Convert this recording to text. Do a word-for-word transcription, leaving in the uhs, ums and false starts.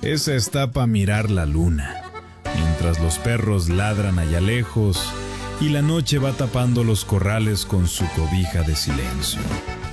Esa está pa' mirar la luna, mientras los perros ladran allá lejos y la noche va tapando los corrales con su cobija de silencio.